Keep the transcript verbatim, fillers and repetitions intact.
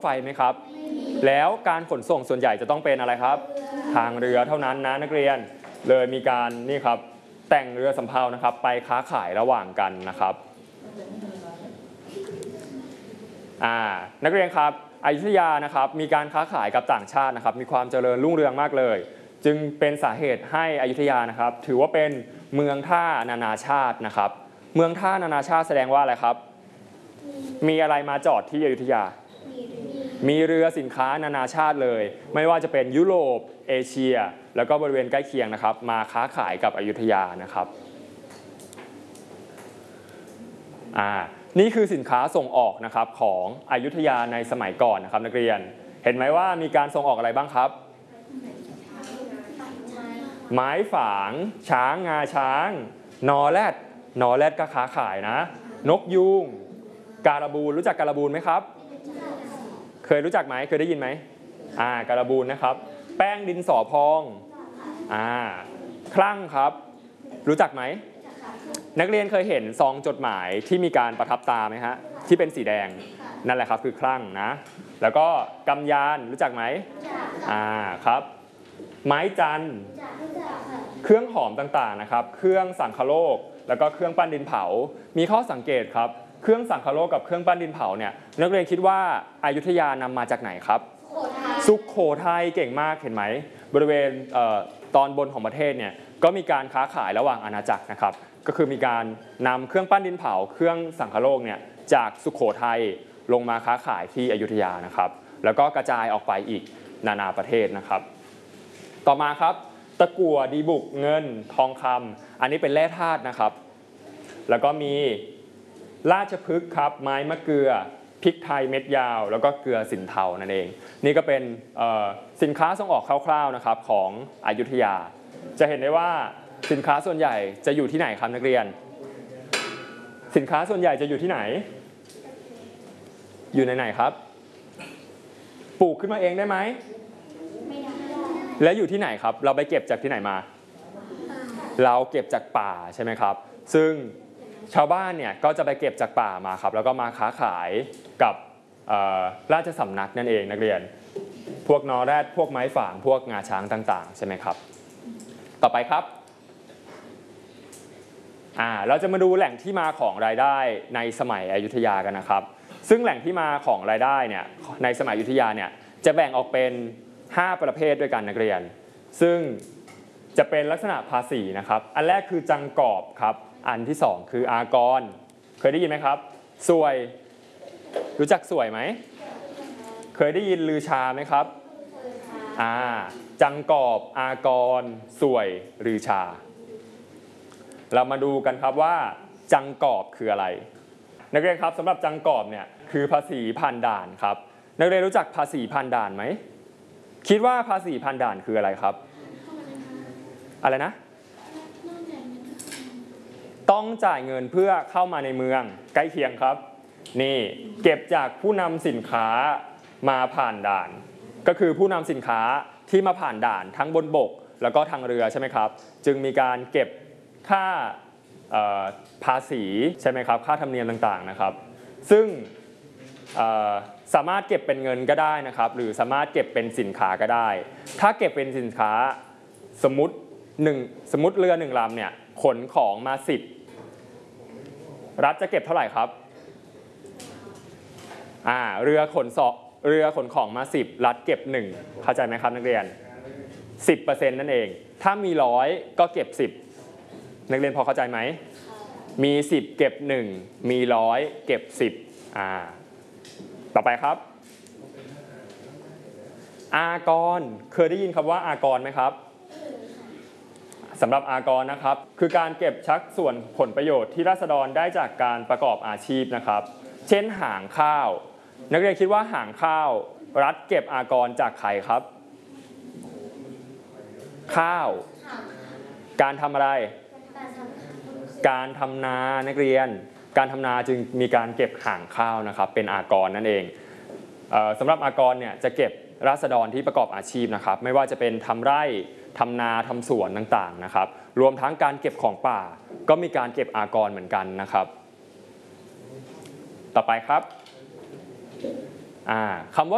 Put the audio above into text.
ไฟไหมครับแล้วการขนส่งส่วนใหญ่จะต้องเป็นอะไรครับทางเรือเท่านั้นนะนักเรียนเลยมีการนี่ครับแต่งเรือสำเภานะครับไปค้าขายระหว่างกันนะครับอ่านักเรียนครับอยุธยานะครับมีการค้าขายกับต่างชาตินะครับมีความเจริญรุ่งเรืองมากเลยจึงเป็นสาเหตุให้อยุธยานะครับถือว่าเป็นเมืองท่านานาชาตินะครับเมืองท่านานาชาติแสดงว่าอะไรครับมีอะไรมาจอดที่อยุธยามีเรือสินค้านานาชาติเลยไม่ว่าจะเป็นยุโรปเอเชียแล้วก็บริเวณใกล้เคียงนะครับมาค้าขายกับอยุธยานะครับอ่านี่คือสินค้าส่งออกนะครับของอยุธยาในสมัยก่อนนะครับนักเรียนเห็นไหมว่ามีการส่งออกอะไรบ้างครับไม้ฝางช้างงาช้างนอแรดนอแรดก็ค้าขายนะนกยูงการบูนรู้จักการบูนไหมครับเคยรู้จักไหมเคยได้ยินไหมอ่าการบูนนะครับแป้งดินสอพองอ่าคลั่งครับรู้จักไหมนักเรียนเคยเห็นซองจดหมายที่มีการประทับตาไหมฮะที่เป็นสีแดงนั่นแหละครับคือคลั่งนะแล้วก็กำยานรู้จักไหมอ่าครับไม้จันทร์เครื่องหอมต่างๆนะครับเครื่องสังคโลกแล้วก็เครื่องปั้นดินเผามีข้อสังเกตครับเครื่องสังคโลกกับเครื่องปั้นดินเผาเนี่ยนักเรียนคิดว่าอยุธยานำมาจากไหนครับสุโขทัยเก่งมากเห็นไหมบริเวณตอนบนของประเทศเนี่ยก็มีการค้าขายระหว่างอาณาจักรนะครับก็คือมีการนำเครื่องปั้นดินเผาเครื่องสังคโลกเนี่ยจากสุโขทัยลงมาค้าขายที่อยุธยานะครับแล้วก็กระจายออกไปอีกนานาประเทศนะครับต่อมาครับตะกั่วดีบุกเงินทองคำอันนี้เป็นแร่ธาตุนะครับแล้วก็มีราชพฤกษ์ครับไม้มะเกลือพริกไทยเม็ดยาวแล้วก็เกลือสินเทานั่นเองนี่ก็เป็นสินค้าส่งออกคร่าวๆนะครับของอยุธยาจะเห็นได้ว่าสินค้าส่วนใหญ่จะอยู่ที่ไหนครับนักเรียนสินค้าส่วนใหญ่จะอยู่ที่ไหนอยู่ในไหนครับปลูกขึ้นมาเองได้ไหมไม่ได้แล้วอยู่ที่ไหนครับเราไปเก็บจากที่ไหนมาเราเก็บจากป่าใช่ไหมครับซึ่งชาวบ้านเนี่ยก็จะไปเก็บจากป่ามาครับแล้วก็มาค้าขายกับราชสำนักนั่นเองนักเรียนพวกนอแรดพวกไม้ฝางพวกงาช้างต่างๆใช่ไหมครับต่อไปครับอ่าเราจะมาดูแหล่งที่มาของรายได้ในสมัยอยุธยากันนะครับซึ่งแหล่งที่มาของรายได้เนี่ยในสมัยอยุธยาเนี่ยจะแบ่งออกเป็นห้าประเภทด้วยกันนักเรียนซึ่งจะเป็นลักษณะภาษีนะครับอันแรกคือจังกอบครับอันที่สองคืออากรเคยได้ยินไหมครับสวยรู้จักสวยไหมเคยได้ยินลือชาไหมครับอ่าจังกอบอากรสวยลือชาเรามาดูกันครับว่าจังกอบคืออะไรนักเรียนครับสำหรับจังกอบเนี่ยคือภาษีผ่านด่านครับนักเรียนรู้จักภาษีผ่านด่านไหมคิดว่าภาษีผ่านด่านคืออะไรครับอะไรนะต้องจ่ายเงินเพื่อเข้ามาในเมืองใกล้เคียงครับนี่เก็บจากผู้นำสินค้ามาผ่านด่านก็คือผู้นำสินค้าที่มาผ่านด่านทั้งบนบกแล้วก็ทางเรือใช่ไหมครับจึงมีการเก็บค่าภาษีใช่ไหมครับค่าธรรมเนียมต่างๆนะครับซึ่งสามารถเก็บเป็นเงินก็ได้นะครับหรือสามารถเก็บเป็นสินค้าก็ได้ถ้าเก็บเป็นสินค้าสมมติหนึ่งสมมติเรือหนึ่งลำเนี่ยขนของมาสิบรัฐจะเก็บเท่าไหร่ครับอ่าเรือขนสอเรือขนของมาสิบรัฐเก็บหนึ่งเข้าใจไหมครับนักเรียน สิบเปอร์เซ็นต์ นั่นเองถ้ามีร้อยก็เก็บสิบนักเรียนพอเข้าใจไหมมีสิบเก็บหนึ่งมีร้อยเก็บสิบอ่าต่อไปครับอากรเคยได้ยินคำว่าอากรไหมครับสำหรับอากรนะครับคือการเก็บชักส่วนผลประโยชน์ที่ราษฎรได้จากการประกอบอาชีพนะครับเช่นหางข้าวนักเรียนคิดว่าหางข้าวรัฐเก็บอากรจากใครครับข้าวการทำอะไรการทำนานักเรียนการทำนาจึงมีการเก็บหางข้าวนะครับเป็นอากรนั่นเองเอ่อสำหรับอากรเนี่ยจะเก็บราษฎรที่ประกอบอาชีพนะครับไม่ว่าจะเป็นทำไร่ทำนาทำสวนต่างๆนะครับรวมทั้งการเก็บของป่าก็มีการเก็บอากรเหมือนกันนะครับต่อไปครับอ่าคำว่า